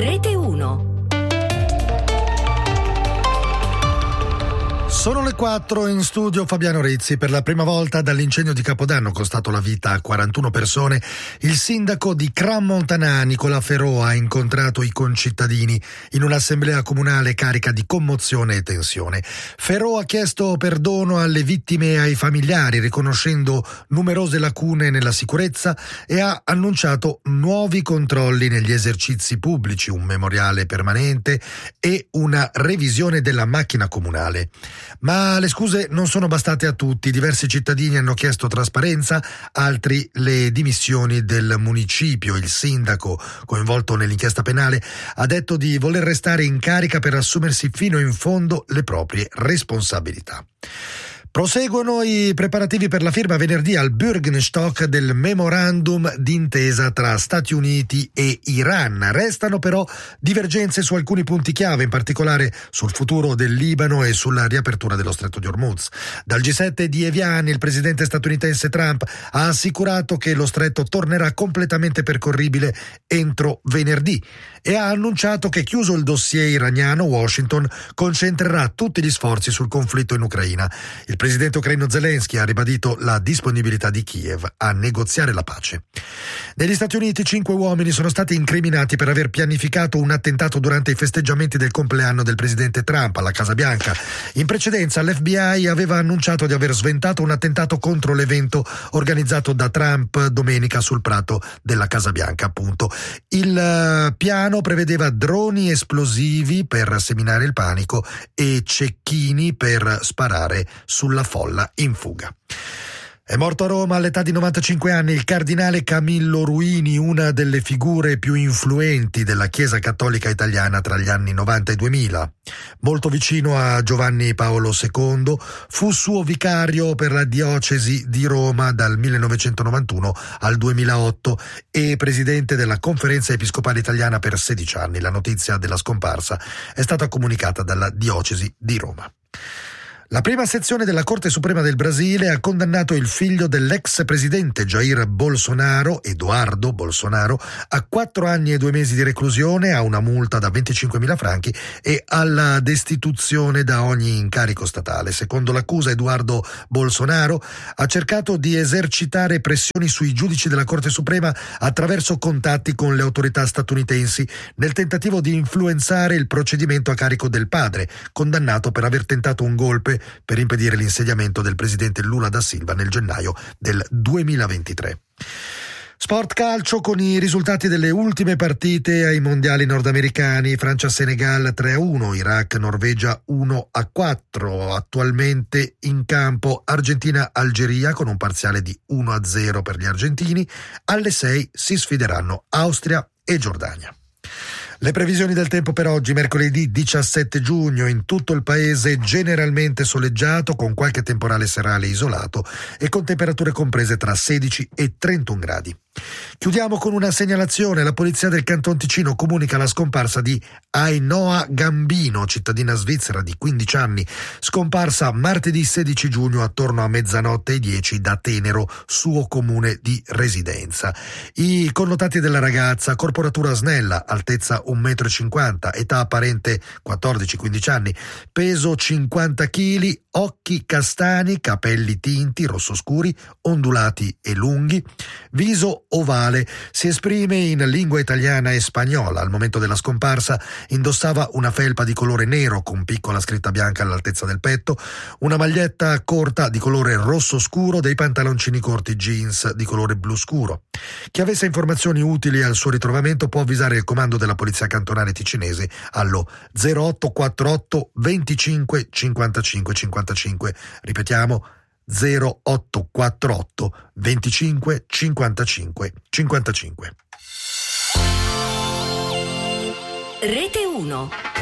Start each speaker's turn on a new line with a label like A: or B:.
A: Rete 1.
B: Sono le 4, in studio Fabiano Rizzi. Per la prima volta dall'incendio di Capodanno costato la vita a 41 persone, il sindaco di Crans-Montana, Nicola Ferrò, ha incontrato i concittadini in un'assemblea comunale carica di commozione e tensione. Ferrò ha chiesto perdono alle vittime e ai familiari, riconoscendo numerose lacune nella sicurezza, e ha annunciato nuovi controlli negli esercizi pubblici, un memoriale permanente e una revisione della macchina comunale. Ma le scuse non sono bastate a tutti. Diversi cittadini hanno chiesto trasparenza, altri le dimissioni del municipio. Il sindaco, coinvolto nell'inchiesta penale, ha detto di voler restare in carica per assumersi fino in fondo le proprie responsabilità. Proseguono i preparativi per la firma venerdì al Bürgenstock del memorandum d'intesa tra Stati Uniti e Iran. Restano però divergenze su alcuni punti chiave, in particolare sul futuro del Libano e sulla riapertura dello Stretto di Hormuz. Dal G7 di Evian, il presidente statunitense Trump ha assicurato che lo stretto tornerà completamente percorribile entro venerdì e ha annunciato che, chiuso il dossier iraniano, Washington concentrerà tutti gli sforzi sul conflitto in Ucraina. Il presidente ucraino Zelensky ha ribadito la disponibilità di Kiev a negoziare la pace. Negli Stati Uniti 5 uomini sono stati incriminati per aver pianificato un attentato durante i festeggiamenti del compleanno del presidente Trump alla Casa Bianca. In precedenza l'FBI aveva annunciato di aver sventato un attentato contro l'evento organizzato da Trump domenica sul prato della Casa Bianca, appunto. Il piano prevedeva droni esplosivi per seminare il panico e cecchini per sparare sulla folla in fuga. È morto a Roma all'età di 95 anni il cardinale Camillo Ruini, una delle figure più influenti della Chiesa Cattolica italiana tra gli anni 90 e 2000. Molto vicino a Giovanni Paolo II, fu suo vicario per la diocesi di Roma dal 1991 al 2008 e presidente della Conferenza Episcopale Italiana per 16 anni. La notizia della scomparsa è stata comunicata dalla diocesi di Roma. La prima sezione della Corte Suprema del Brasile ha condannato il figlio dell'ex presidente Jair Bolsonaro, Eduardo Bolsonaro, a 4 anni e 2 mesi di reclusione, a una multa da 25.000 franchi e alla destituzione da ogni incarico statale. Secondo l'accusa, Eduardo Bolsonaro ha cercato di esercitare pressioni sui giudici della Corte Suprema attraverso contatti con le autorità statunitensi nel tentativo di influenzare il procedimento a carico del padre, condannato per aver tentato un golpe per impedire l'insediamento del presidente Lula da Silva nel gennaio del 2023. Sport calcio con i risultati delle ultime partite ai mondiali nordamericani: Francia-Senegal 3-1, Iraq-Norvegia 1-4, attualmente in campo Argentina-Algeria con un parziale di 1-0 per gli argentini. Alle 6 si sfideranno Austria e Giordania. Le previsioni del tempo per oggi, mercoledì 17 giugno, in tutto il paese generalmente soleggiato, con qualche temporale serale isolato e con temperature comprese tra 16 e 31 gradi. Chiudiamo con una segnalazione. La polizia del Canton Ticino comunica la scomparsa di Ainoa Gambino, cittadina svizzera di 15 anni, scomparsa martedì 16 giugno attorno a 00:10 da Tenero, suo comune di residenza. I connotati della ragazza: corporatura snella, altezza 1,50 m, età apparente 14-15 anni, peso 50 kg, occhi castani, capelli tinti, rosso scuri, ondulati e lunghi, viso ovale. Si esprime in lingua italiana e spagnola. Al momento della scomparsa indossava una felpa di colore nero con piccola scritta bianca all'altezza del petto, una maglietta corta di colore rosso scuro, dei pantaloncini corti jeans di colore blu scuro. Chi avesse informazioni utili al suo ritrovamento può avvisare il comando della polizia cantonale ticinese allo 0848 25 55 55. Ripetiamo: 0848 25 55 55.
A: Rete 1.